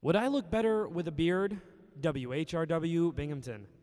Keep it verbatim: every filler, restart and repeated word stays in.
Would I look better with a beard? W H R W Binghamton.